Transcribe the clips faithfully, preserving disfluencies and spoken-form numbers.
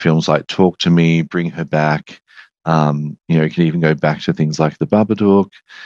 films like Talk to Me, Bring Her Back. Um, you know, you can even go back to things like The Babadook.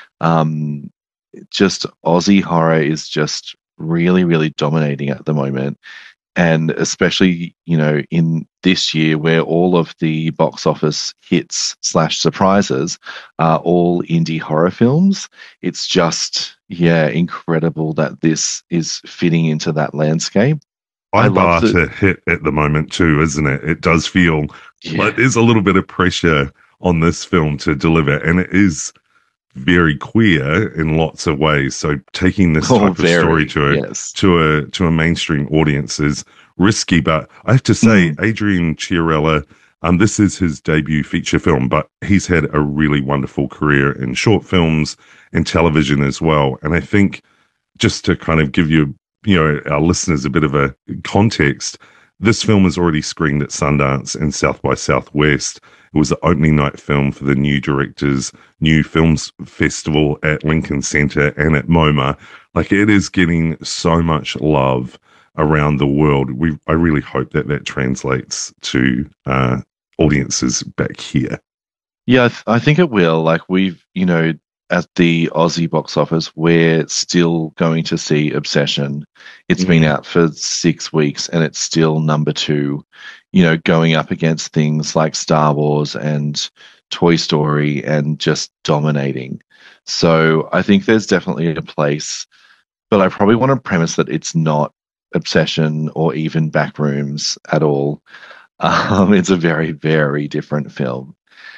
Um, just Aussie horror is just really, really dominating at the moment. And especially, you know, in this year where all of the box office hits slash surprises are all indie horror films, it's just, yeah, incredible that this is fitting into that landscape. I High love bar the, to hit at the moment too, isn't it? It does feel like yeah, there's a little bit of pressure on this film to deliver, and it is very queer in lots of ways. So taking this oh, type of story very, to a yes. to a to a mainstream audience is risky. But I have to say, Mm, Adrian Chiarella, um, this is his debut feature film, but he's had a really wonderful career in short films and television as well. And I think just to kind of give you, you know, our listeners a bit of a context, this film was already screened at Sundance and South by Southwest. It was the opening night film for the New Directors New Films Festival at Lincoln Center and at MoMA. Like, it is getting so much love around the world. We, I really hope that that translates to uh, audiences back here. yeah, I, th- I think it will. Like, we've, you know, at the Aussie box office, we're still going to see Obsession. It's been Mm. out for six weeks and it's still number two, you know, going up against things like Star Wars and Toy Story and just dominating. So I think there's definitely a place, but I probably want to premise that it's not Obsession or even Backrooms at all. Um, it's a very, very different film.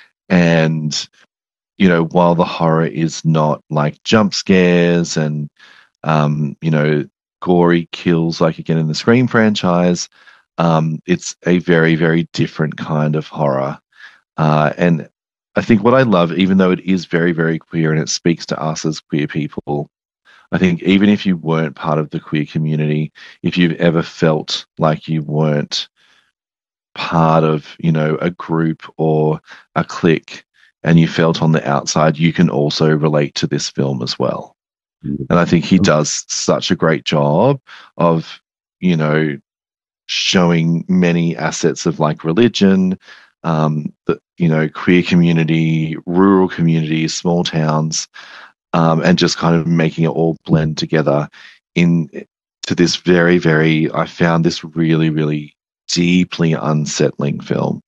And you know, while the horror is not like jump scares and, um, you know, gory kills like again in the Scream franchise, um, it's a very, very different kind of horror. Uh, and I think what I love, even though it is very, very queer and it speaks to us as queer people, I think even if you weren't part of the queer community, if you've ever felt like you weren't part of, you know, a group or a clique and you felt on the outside, you can also relate to this film as well. And I think he does such a great job of, you know, showing many assets of like religion, um, the, you know, queer community, rural communities, small towns, um, and just kind of making it all blend together in to this very, very, I found this really, really deeply unsettling film.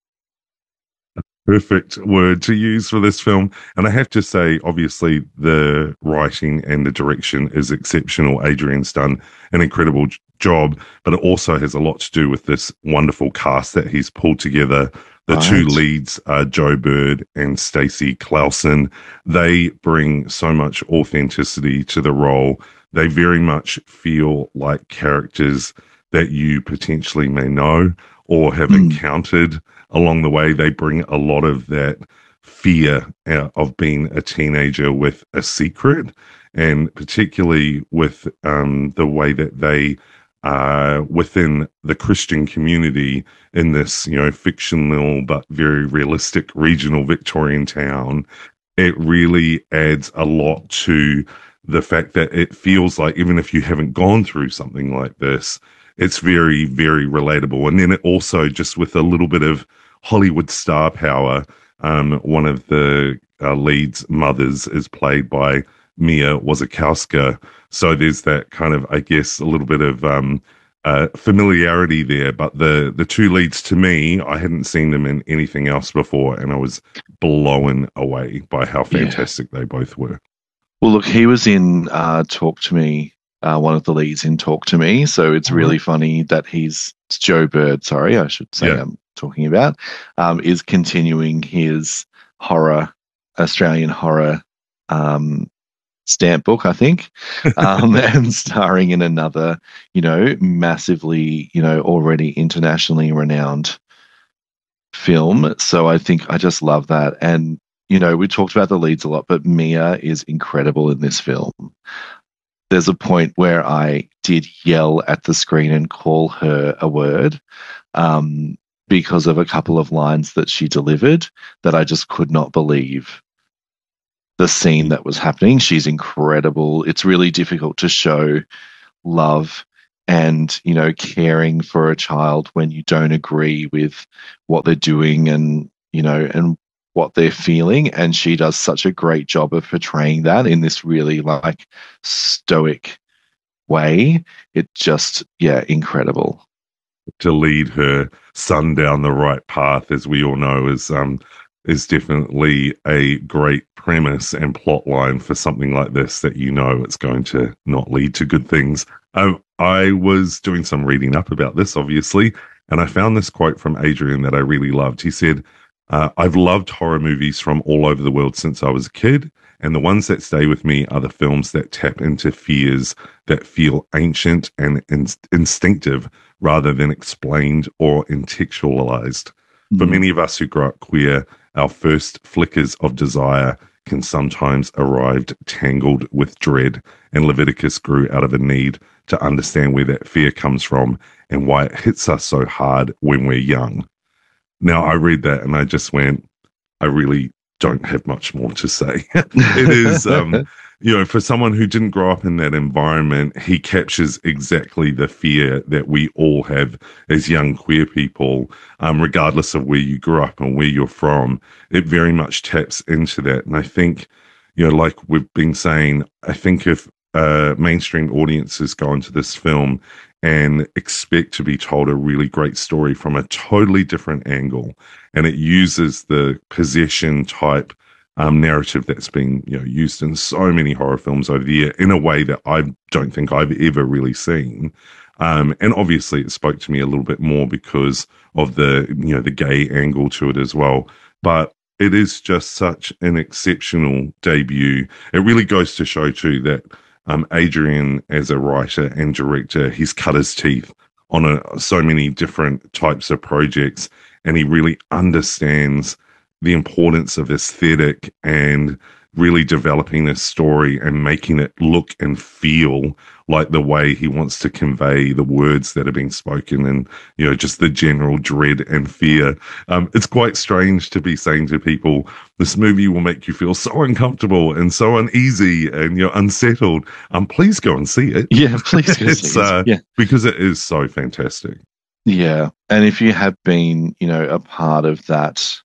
Perfect word to use for this film. And I have to say, obviously, the writing and the direction is exceptional. Adrian's done an incredible j- job, but it also has a lot to do with this wonderful cast that he's pulled together. The two Right? leads are Joe Bird and Stacey Clausen. They bring so much authenticity to the role. They very much feel like characters that you potentially may know or have Mm, encountered along the way. They bring a lot of that fear uh, of being a teenager with a secret, and particularly with um, the way that they uh, within the Christian community in this, you know, fictional but very realistic regional Victorian town. It really adds a lot to the fact that it feels like even if you haven't gone through something like this, it's very, very relatable. And then it also, just with a little bit of Hollywood star power, um, one of the uh, lead's mothers is played by Mia Wasikowska. So there's that kind of, I guess, a little bit of um, uh, familiarity there. But the the two leads, to me, I hadn't seen them in anything else before, and I was blown away by how yeah. fantastic they both were. Well, look, he was in uh, Talk to Me, uh, one of the leads in Talk to Me. So it's All right. really funny that he's Joe Bird, sorry, I should say Yeah. I'm talking about, um, is continuing his horror, Australian horror um, stamp book, I think, um, and starring in another, you know, massively, you know, already internationally renowned film. So I think I just love that. And, you know, we talked about the leads a lot, but Mia is incredible in this film. There's a point where I did yell at the screen and call her a word um, because of a couple of lines that she delivered that I just could not believe the scene that was happening. She's incredible. It's really difficult to show love and, you know, caring for a child when you don't agree with what they're doing and, you know, and what they're feeling. And she does such a great job of portraying that in this really like stoic way. It just, yeah, incredible. To lead her son down the right path, as we all know, is um is definitely a great premise and plot line for something like this, that you know it's going to not lead to good things. Um, I was doing some reading up about this, obviously, and I found this quote from Adrian that I really loved. He said, uh, I've loved horror movies from all over the world since I was a kid, and the ones that stay with me are the films that tap into fears that feel ancient and in- instinctive rather than explained or intellectualized. Mm. For many of us who grow up queer, our first flickers of desire can sometimes arrive tangled with dread, and Leviticus grew out of a need to understand where that fear comes from and why it hits us so hard when we're young. Now, I read that and I just went, I really don't have much more to say. It is, um, you know, for someone who didn't grow up in that environment, he captures exactly the fear that we all have as young queer people, um, regardless of where you grew up and where you're from. It very much taps into that. And I think, you know, like we've been saying, I think if uh, mainstream audiences go into this film and expect to be told a really great story from a totally different angle, and it uses the possession type um, narrative that's been, you know, used in so many horror films over the year in a way that I don't think I've ever really seen. Um, and obviously it spoke to me a little bit more because of the, you know, the gay angle to it as well. But it is just such an exceptional debut. It really goes to show too that um, Adrian, as a writer and director, he's cut his teeth on a, so many different types of projects, and he really understands the importance of aesthetic and really developing this story and making it look and feel like the way he wants to convey the words that are being spoken, and, you know, just the general dread and fear. Um, it's quite strange to be saying to people, this movie will make you feel so uncomfortable and so uneasy and you're unsettled. Um, please go and see it. Yeah, please go it's, see it. Uh, yeah. Because it is so fantastic. Yeah. And if you have been, you know, a part of that,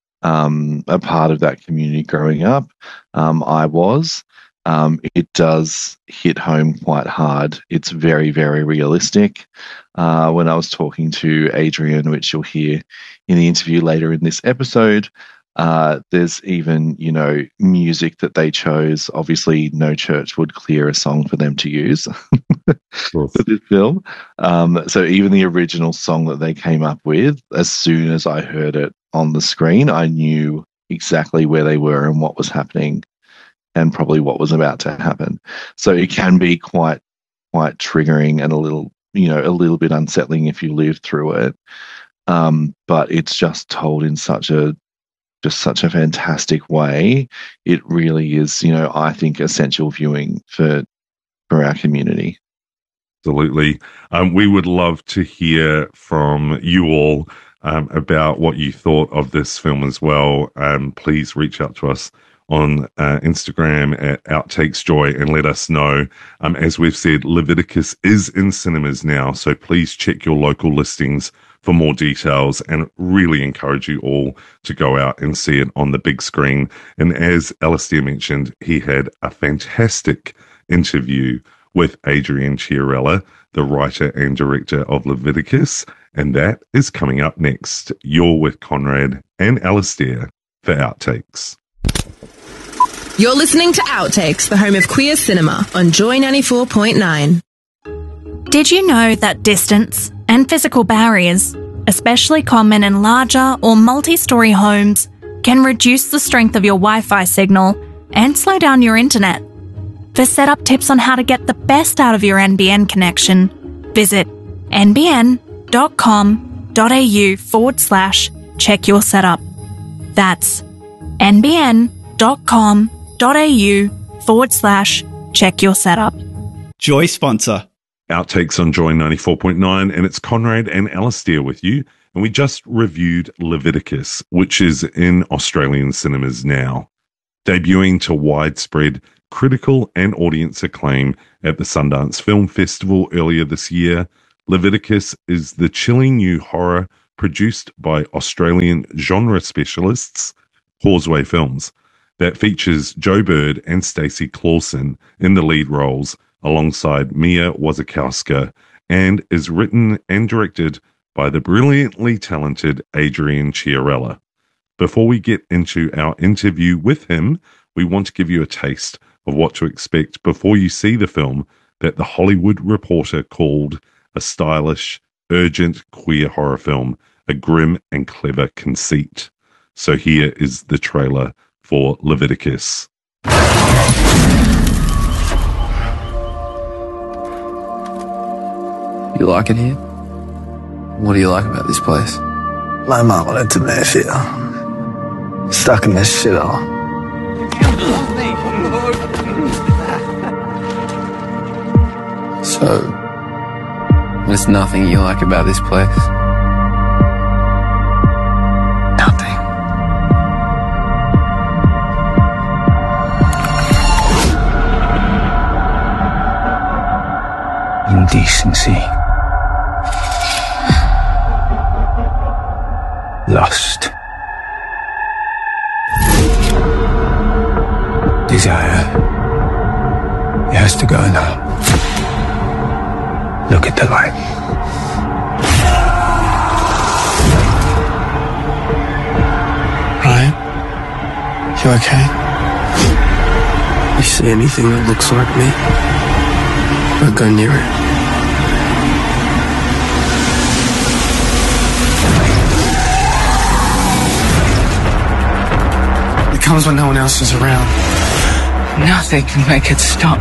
um, a part of that community growing up, um, I was, um, it does hit home quite hard. It's very, very realistic. Uh, when I was talking to Adrian, which you'll hear in the interview later in this episode, uh, there's even, you know, music that they chose. Obviously, no church would clear a song for them to use for this film. Um, so even the original song that they came up with, as soon as I heard it on the screen, I knew exactly where they were and what was happening, and probably what was about to happen. So it can be quite, quite triggering and a little, you know, a little bit unsettling if you live through it. Um, but it's just told in such a, just such a fantastic way. It really is, you know, I think essential viewing for, for our community. Absolutely. Um, we would love to hear from you all um, about what you thought of this film as well. Um, please reach out to us on uh, Instagram at OuttakesJoy and let us know. Um, as we've said, Leviticus is in cinemas now, so please check your local listings for more details, and really encourage you all to go out and see it on the big screen. And as Alistair mentioned, he had a fantastic interview with Adrian Chiarella, the writer and director of Leviticus, and that is coming up next. You're with Conrad and Alistair for Outtakes. You're listening to Outtakes, the home of queer cinema on Joy ninety-four point nine. Did you know that distance and physical barriers, especially common in larger or multi-story homes, can reduce the strength of your Wi-Fi signal and slow down your internet? For setup tips on how to get the best out of your N B N connection, visit nbn.com.au forward slash check your setup. That's nbn.com.au forward slash check your setup. Joy sponsor. Outtakes on Joy ninety-four point nine, and it's Conrad and Alistair with you. And we just reviewed Leviticus, which is in Australian cinemas now. Debuting to widespread critical and audience acclaim at the Sundance Film Festival earlier this year. Leviticus is the chilling new horror produced by Australian genre specialists Causeway Films that features Joe Bird and Stacey Clausen in the lead roles alongside Mia Wasikowska, and is written and directed by the brilliantly talented Adrian Chiarella. Before we get into our interview with him, we want to give you a taste of what to expect before you see the film that The Hollywood Reporter called a stylish, urgent queer horror film, a grim and clever conceit. So here is the trailer for Leviticus. You like it here? What do you like about this place? My mom wanted to move here. Stuck in this shithole. So, there's nothing you like about this place? Nothing. Indecency. Lust. Desire. It has to go now. Look at the light. Ryan? You okay? You see anything that looks like me? Don't go near it. It comes when no one else is around. Nothing can make it stop.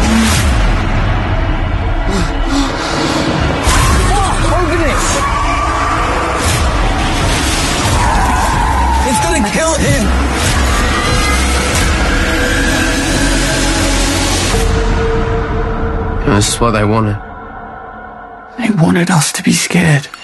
It's gonna kill him! This is what they wanted. They wanted us to be scared.